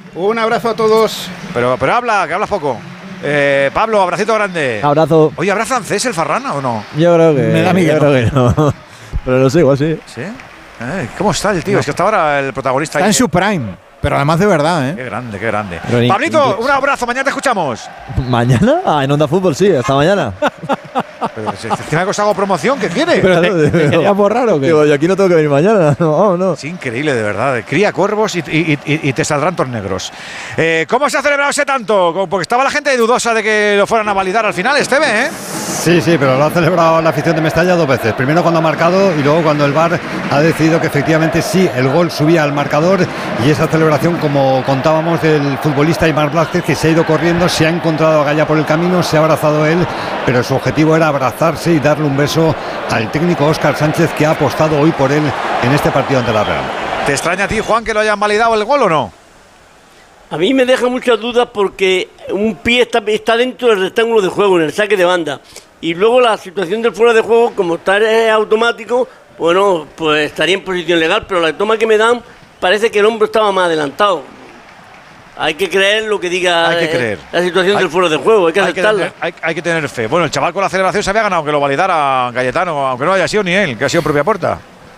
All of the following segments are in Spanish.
Un abrazo a todos. Pero habla, que hablas poco. Pablo, abracito grande. Abrazo. Oye, ¿habrá francés el Ferran o no? Yo creo que. Me da miedo. Yo creo que no. Pero lo sé, igual sí. ¿Sí? ¿Cómo está el tío? No. Es que hasta ahora el protagonista. Está en su prime. Pero además de verdad, ¿eh? Qué grande, qué grande. Pero Pablito, un abrazo. Mañana te escuchamos. ¿Mañana? Ah, en Onda Fútbol sí, hasta mañana. Pero si encima que os hago promoción, ¿qué quiere? Pero ¿te querías borrar o qué? Digo, yo aquí no tengo que venir mañana. No. Es increíble, de verdad. Cría cuervos y te saldrán tornegros. ¿Cómo se ha celebrado ese tanto? Porque estaba la gente dudosa de que lo fueran a validar al final, Esteve, ¿eh? Sí, pero lo ha celebrado la afición de Mestalla 2 veces. Primero cuando ha marcado y luego cuando el VAR ha decidido que efectivamente sí, el gol subía al marcador, y esa celebración, como contábamos, del futbolista Aimar Blázquez, que se ha ido corriendo, se ha encontrado a Gaya por el camino, se ha abrazado él, pero su objetivo era abrazarse y darle un beso al técnico Óscar Sánchez, que ha apostado hoy por él en este partido ante la Real. ¿Te extraña a ti, Juan, que lo hayan validado el gol o no? A mí me deja muchas dudas porque un pie está dentro del rectángulo de juego, en el saque de banda. Y luego la situación del fuera de juego, como está automático, bueno, pues estaría en posición legal, pero la toma que me dan parece que el hombro estaba más adelantado. Hay que creer lo que diga la situación del fuera de juego, hay que aceptarla. Hay que tener fe. Bueno, el chaval con la celebración se había ganado que lo validara Cayetano, aunque no haya sido ni él, que ha sido propia puerta.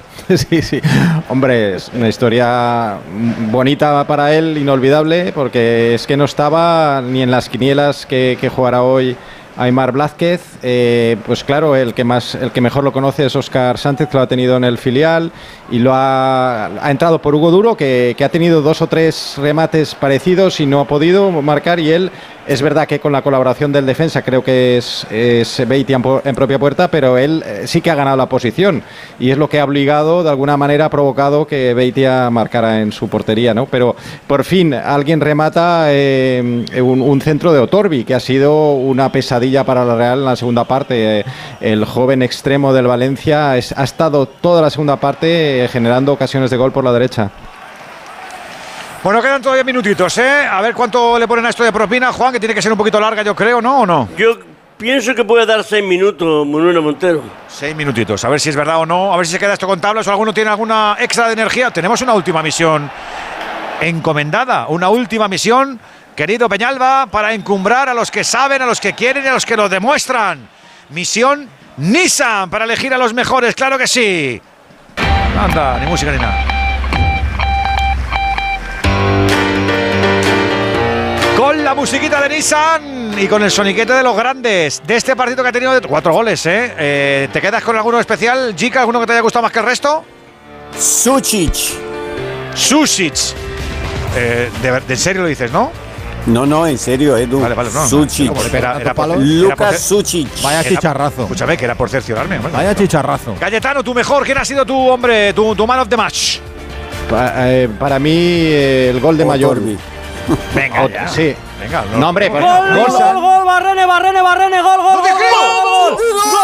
Sí. Hombre, es una historia bonita para él, inolvidable, porque es que no estaba ni en las quinielas que jugará hoy Aimar Blázquez. Pues claro, el que mejor lo conoce es Óscar Sánchez, que lo ha tenido en el filial y lo ha entrado por Hugo Duro, que ha tenido 2 o 3 remates parecidos y no ha podido marcar, y él, es verdad que con la colaboración del defensa, creo que es Beitia en propia puerta, pero él sí que ha ganado la posición y es lo que ha obligado, de alguna manera ha provocado que Beitia marcara en su portería, ¿no? Pero por fin alguien remata un centro de Otorbi, que ha sido una pesadilla para la Real en la segunda parte. El joven extremo del Valencia ha estado toda la segunda parte generando ocasiones de gol por la derecha. Bueno, quedan todavía minutitos, ¿eh? A ver cuánto le ponen a esto de propina, Juan, que tiene que ser un poquito larga, yo creo, ¿no? ¿O no? Yo pienso que puede dar 6 minutos, Manuel Montero. 6 minutitos, a ver si es verdad o no, a ver si se queda esto con tablas o alguno tiene alguna extra de energía. Tenemos una última misión encomendada, una última misión, querido Peñalba, para encumbrar a los que saben, a los que quieren y a los que lo demuestran. Misión Nissan, para elegir a los mejores, claro que sí. Anda, ni música ni nada. Con la musiquita de Nissan y con el soniquete de los grandes de este partido que ha tenido 4 goles, ¿eh? ¿Te quedas con alguno especial, Jica? ¿Alguno que te haya gustado más que el resto? Sušić. ¿De serio lo dices, no? No, en serio, Edu. Vale, no. Sušić. Lucas Sušić. Vaya chicharrazo. Escúchame, que era por cerciorarme. Bueno. Vaya chicharrazo. Cayetano, tú mejor. ¿Quién ha sido tu hombre, tu man of the match? Para mí, el gol de Mayor. Venga, ya. Sí. Venga, no, hombre. Gol, Barrene, gol. ¡No te creo!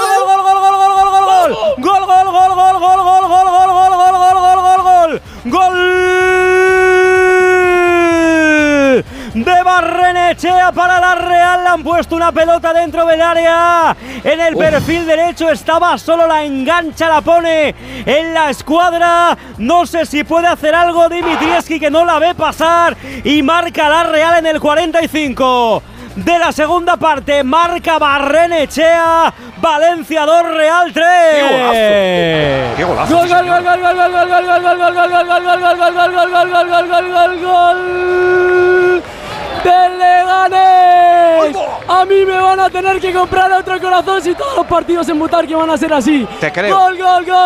Gol de Barrenechea para la Real. Le han puesto una pelota dentro del área. En el perfil derecho estaba solo, la engancha, la pone en la escuadra. No sé si puede hacer algo Dimitrievski, que no la ve pasar, y marca la Real en el 45 de la segunda parte. Marca Barrenechea. Valencia 2, Real 3. ¡Qué golazo! Gol del Leganés. A mí me van a tener que comprar otro corazón si todos los partidos en Butarque van a ser así. Te creo. Gol.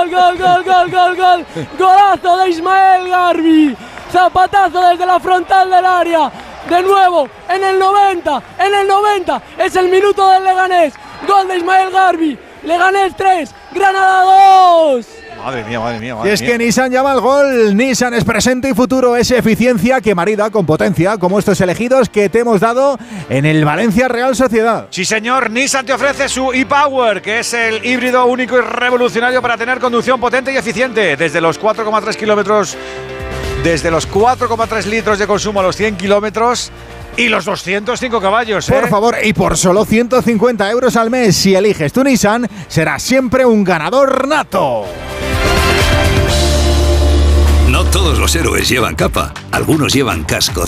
Golazo de Ismael Garbi. Zapatazo desde la frontal del área. De nuevo, en el 90. Es el minuto del Leganés. Gol de Ismael Garbi. Leganés 3, Granada 2. Madre mía. Y es que Nissan llama al gol. Nissan es presente y futuro, es eficiencia que marida con potencia, como estos elegidos que te hemos dado en el Valencia Real Sociedad. Sí, señor. Nissan te ofrece su e-Power, que es el híbrido único y revolucionario para tener conducción potente y eficiente. Desde los 4,3 kilómetros, desde los 4,3 litros de consumo a los 100 kilómetros. Y los 205 caballos, Por favor, y por solo 150 euros al mes, si eliges tu Nissan, serás siempre un ganador nato. No todos los héroes llevan capa, algunos llevan casco